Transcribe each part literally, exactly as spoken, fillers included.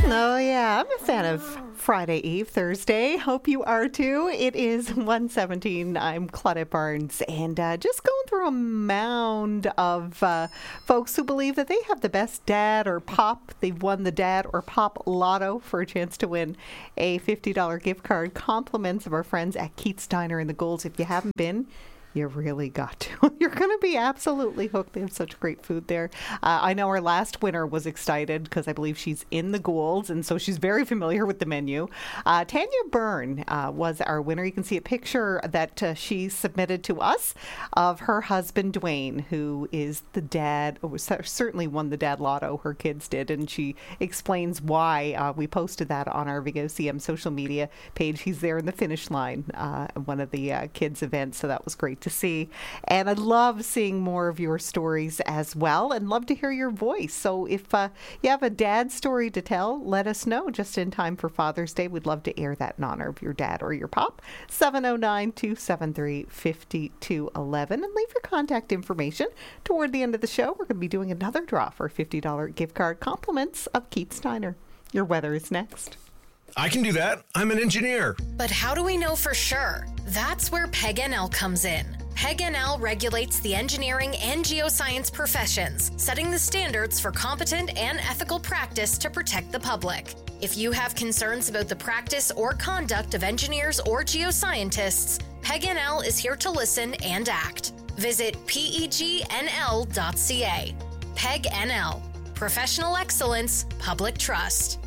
Oh, yeah. I'm a fan of Friday Eve, Thursday. Hope you are too. It is one seventeen. I'm Claudette Barnes, and uh, just going through a mound of uh, folks who believe that they have the best dad or pop. They've won the dad or pop lotto for a chance to win a fifty dollars gift card. Compliments of our friends at Keats Diner in the Goulds. If you haven't been, you really got to. You're going to be absolutely hooked. They have such great food there. Uh, I know our last winner was excited because I believe she's in the Goulds, and so she's very familiar with the menu. Uh, Tanya Byrne uh, was our winner. You can see a picture that uh, she submitted to us of her husband, Dwayne, who is the dad, or certainly won the dad lotto. Her kids did, and she explains why. Uh, we posted that on our V O C M social media page. He's there in the finish line, uh, one of the uh, kids' events, so that was great to see. And I love seeing more of your stories as well, and love to hear your voice. So if uh, you have a dad story to tell, let us know just in time for Father's Day. We'd love to air that in honor of your dad or your pop. seven oh nine, two seven three, five two one one, and leave your contact information. Toward the end of the show, we're going to be doing another draw for a fifty dollars gift card. Compliments of Keats Diner. Your weather is next. I can do that. I'm an engineer. But how do we know for sure? That's where P E G N L comes in. P E G N L regulates the engineering and geoscience professions, setting the standards for competent and ethical practice to protect the public. If you have concerns about the practice or conduct of engineers or geoscientists, P E G N L is here to listen and act. Visit P E G N L dot C A. P E G N L. Professional excellence, public trust.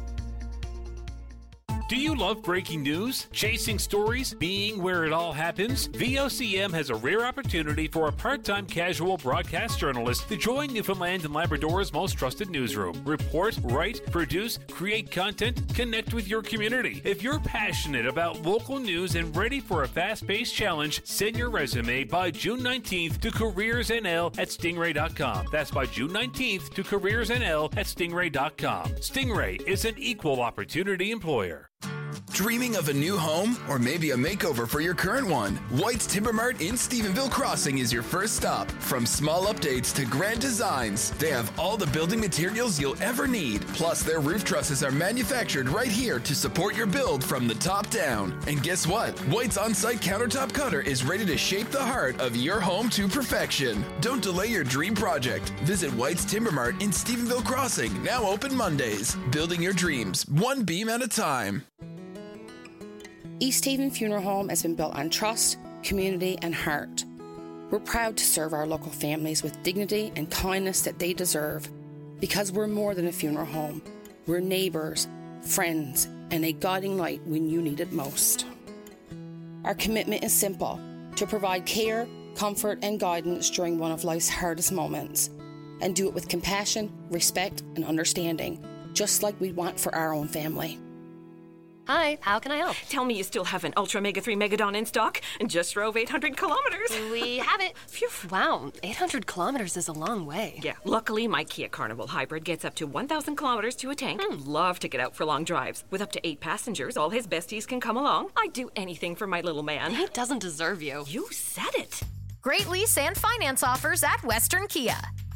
Do you love breaking news? Chasing stories? Being where it all happens? V O C M has a rare opportunity for a part-time casual broadcast journalist to join Newfoundland and Labrador's most trusted newsroom. Report, write, produce, create content, connect with your community. If you're passionate about local news and ready for a fast-paced challenge, send your resume by June nineteenth to careersnl at stingray dot com. That's by June nineteenth to careersnl at stingray dot com. Stingray is an equal opportunity employer. Dreaming of a new home or maybe a makeover for your current one? White's Timber Mart in Stephenville Crossing is your first stop. From small updates to grand designs, they have all the building materials you'll ever need. Plus, their roof trusses are manufactured right here to support your build from the top down. And guess what? White's on-site countertop cutter is ready to shape the heart of your home to perfection. Don't delay your dream project. Visit White's Timber Mart in Stephenville Crossing, now open Mondays. Building your dreams, one beam at a time. East Haven Funeral Home has been built on trust, community, and heart. We're proud to serve our local families with dignity and kindness that they deserve, because we're more than a funeral home. We're neighbours, friends, and a guiding light when you need it most. Our commitment is simple: to provide care, comfort, and guidance during one of life's hardest moments, and do it with compassion, respect, and understanding, just like we want for our own family. Hi, how can I help? Tell me you still have an Ultra Mega three Megadon in stock and just drove eight hundred kilometers. We have it. Phew. Wow, eight hundred kilometers is a long way. Yeah, luckily my Kia Carnival Hybrid gets up to one thousand kilometers to a tank. Hmm. Love to get out for long drives. With up to eight passengers, all his besties can come along. I'd do anything for my little man. He doesn't deserve you. You said it. Great lease and finance offers at Western Kia.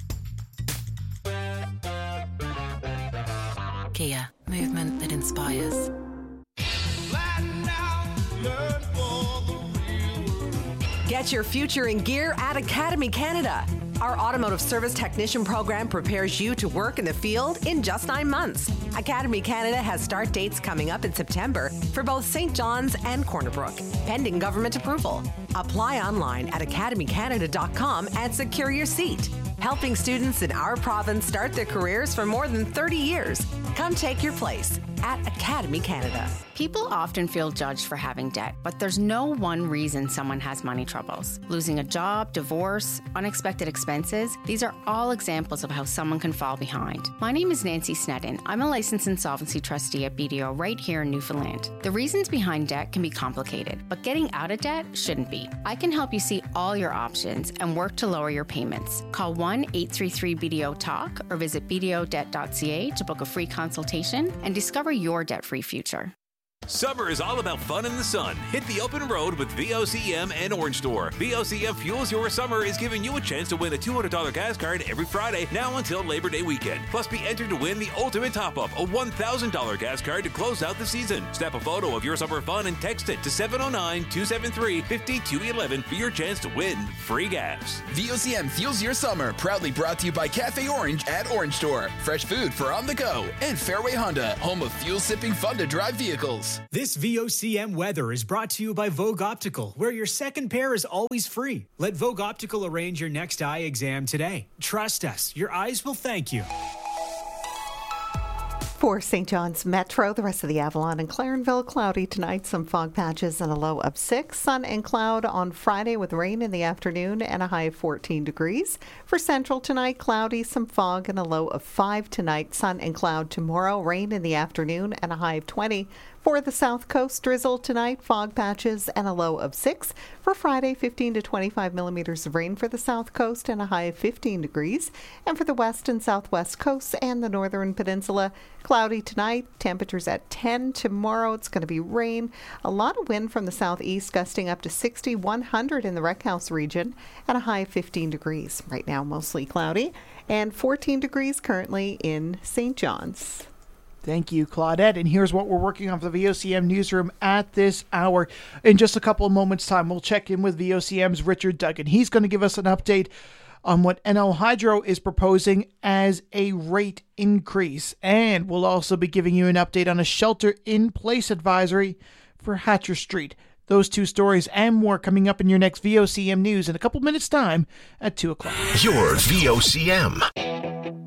Kia, movement that inspires. Get your future in gear at Academy Canada. Our automotive service technician program prepares you to work in the field in just nine months. Academy Canada has start dates coming up in September for both Saint John's and Corner Brook, pending government approval. Apply online at academy canada dot com and secure your seat. Helping students in our province start their careers for more than thirty years. Come take your place at Academy Canada. People often feel judged for having debt, but there's no one reason someone has money troubles. Losing a job, divorce, unexpected expenses, these are all examples of how someone can fall behind. My name is Nancy Sneddon. I'm a licensed insolvency trustee at B D O right here in Newfoundland. The reasons behind debt can be complicated, but getting out of debt shouldn't be. I can help you see all your options and work to lower your payments. Call one eight three three B D O talk or visit b d o debt dot c a to book a free consultation and discover your debt-free future. Summer is all about fun in the sun. Hit the open road with V O C M and Orange Store. V O C M Fuels Your Summer is giving you a chance to win a two hundred dollars gas card every Friday now until Labor Day weekend. Plus, be entered to win the ultimate top-up, a one thousand dollars gas card to close out the season. Snap a photo of your summer fun and text it to seven oh nine, two seven three, five two one one for your chance to win free gas. V O C M Fuels Your Summer, proudly brought to you by Cafe Orange at Orange Store. Fresh food for on the go. And Fairway Honda, home of fuel-sipping, fun-to-drive vehicles. This V O C M weather is brought to you by Vogue Optical, where your second pair is always free. Let Vogue Optical arrange your next eye exam today. Trust us, your eyes will thank you. For Saint John's Metro, the rest of the Avalon and Clarenville, cloudy tonight, some fog patches and a low of six. Sun and cloud on Friday with rain in the afternoon and a high of fourteen degrees. For Central tonight, cloudy, some fog and a low of five tonight. Sun and cloud tomorrow, rain in the afternoon and a high of twenty. For the South Coast, drizzle tonight, fog patches and a low of six. For Friday, fifteen to twenty-five millimeters of rain for the South Coast and a high of fifteen degrees. And for the West and Southwest coasts and the Northern Peninsula, cloudy tonight, temperatures at ten. Tomorrow, it's going to be rain. A lot of wind from the southeast, gusting up to sixty, one hundred in the Wreck House region, and a high of fifteen degrees. Right now, mostly cloudy, and fourteen degrees currently in Saint John's. Thank you, Claudette. And here's what we're working on for the V O C M newsroom at this hour. In just a couple of moments' time, we'll check in with V O C M's Richard Duggan. He's going to give us an update on what N L Hydro is proposing as a rate increase. And we'll also be giving you an update on a shelter-in-place advisory for Hatcher Street. Those two stories and more coming up in your next V O C M News in a couple minutes' time at two o'clock. Your V O C M.